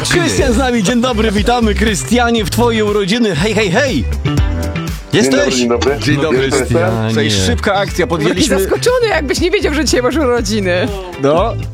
urodziny. Krystian z nami, dzień dobry, witamy. Krystianie, w twoje urodziny. Hej, hej, hej. Jesteś? Dzień dobry. Dzień dobry. Jestem. Krystianie. Tutaj szybka akcja, Taki podjęliśmy... zaskoczony, jakbyś nie wiedział, że dzisiaj masz urodziny. No,